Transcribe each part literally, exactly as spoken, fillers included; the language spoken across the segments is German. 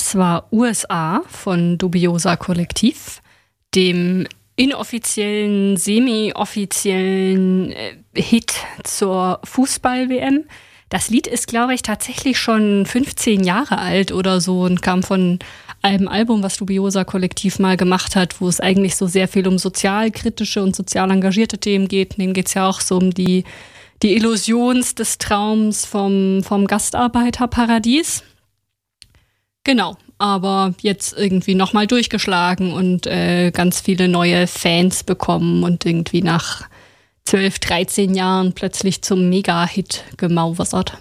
Das war U S A von Dubiosa Kollektiv, dem inoffiziellen, semi-offiziellen äh, Hit zur Fußball-W M. Das Lied ist, glaube ich, tatsächlich schon fünfzehn Jahre alt oder so und kam von einem Album, was Dubiosa Kollektiv mal gemacht hat, wo es eigentlich so sehr viel um sozialkritische und sozial engagierte Themen geht. In dem geht es ja auch so um die, die Illusion des Traums vom, vom Gastarbeiterparadies. Genau, aber jetzt irgendwie nochmal durchgeschlagen und äh, ganz viele neue Fans bekommen und irgendwie nach zwölf, dreizehn Jahren plötzlich zum Mega-Hit gemauwasert.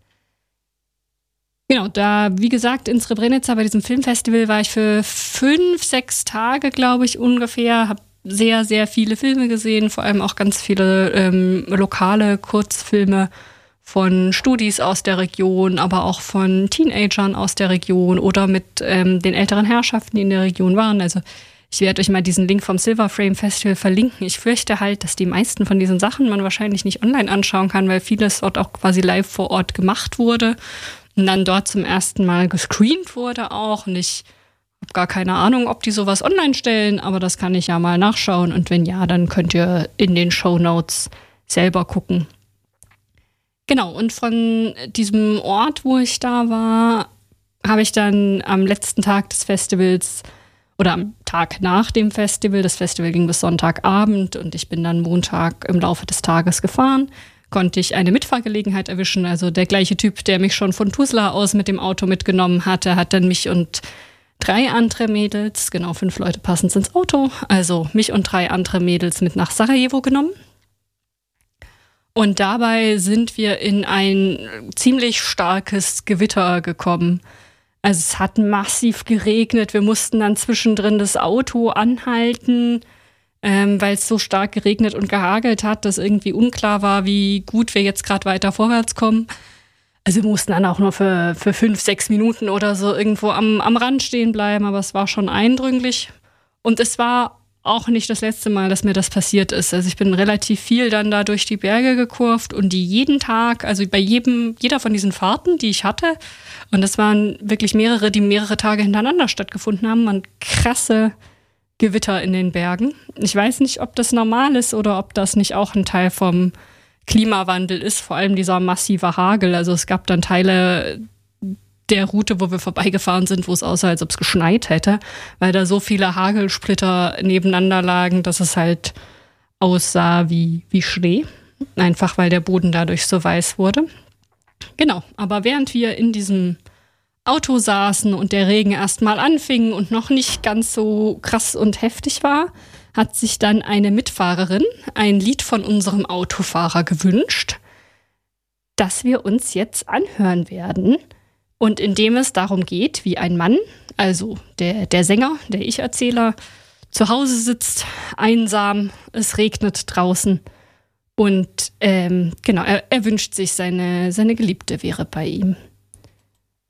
Genau, da, wie gesagt, in Srebrenica bei diesem Filmfestival war ich für fünf, sechs Tage, glaube ich, ungefähr. Habe sehr, sehr viele Filme gesehen, vor allem auch ganz viele ähm, lokale Kurzfilme von Studis aus der Region, aber auch von Teenagern aus der Region oder mit ähm, den älteren Herrschaften, die in der Region waren. Also ich werde euch mal diesen Link vom Silver Frame Festival verlinken. Ich fürchte halt, dass die meisten von diesen Sachen man wahrscheinlich nicht online anschauen kann, weil vieles dort auch quasi live vor Ort gemacht wurde und dann dort zum ersten Mal gescreent wurde auch. Und ich habe gar keine Ahnung, ob die sowas online stellen, aber das kann ich ja mal nachschauen. Und wenn ja, dann könnt ihr in den Shownotes selber gucken. Genau, und von diesem Ort, wo ich da war, habe ich dann am letzten Tag des Festivals oder am Tag nach dem Festival, das Festival ging bis Sonntagabend und ich bin dann Montag im Laufe des Tages gefahren, konnte ich eine Mitfahrgelegenheit erwischen. Also der gleiche Typ, der mich schon von Tuzla aus mit dem Auto mitgenommen hatte, hat dann mich und drei andere Mädels, genau fünf Leute passend ins Auto, also mich und drei andere Mädels mit nach Sarajevo genommen. Und dabei sind wir in ein ziemlich starkes Gewitter gekommen. Also es hat massiv geregnet. Wir mussten dann zwischendrin das Auto anhalten, ähm, weil es so stark geregnet und gehagelt hat, dass irgendwie unklar war, wie gut wir jetzt gerade weiter vorwärts kommen. Also wir mussten dann auch nur für, für fünf, sechs Minuten oder so irgendwo am, am Rand stehen bleiben, aber es war schon eindrücklich. Und es war auch nicht das letzte Mal, dass mir das passiert ist. Also ich bin relativ viel dann da durch die Berge gekurvt und die jeden Tag, also bei jedem, jeder von diesen Fahrten, die ich hatte, und das waren wirklich mehrere, die mehrere Tage hintereinander stattgefunden haben, waren krasse Gewitter in den Bergen. Ich weiß nicht, ob das normal ist oder ob das nicht auch ein Teil vom Klimawandel ist, vor allem dieser massive Hagel. Also es gab dann Teile der Route, wo wir vorbeigefahren sind, wo es aussah, als ob es geschneit hätte, weil da so viele Hagelsplitter nebeneinander lagen, dass es halt aussah wie, wie Schnee. Einfach weil der Boden dadurch so weiß wurde. Genau, aber während wir in diesem Auto saßen und der Regen erst mal anfing und noch nicht ganz so krass und heftig war, hat sich dann eine Mitfahrerin ein Lied von unserem Autofahrer gewünscht, das wir uns jetzt anhören werden. Und in dem es darum geht, wie ein Mann, also der, der Sänger, der Ich-Erzähler, zu Hause sitzt, einsam, es regnet draußen und ähm, genau, er, er wünscht sich, seine, seine Geliebte wäre bei ihm.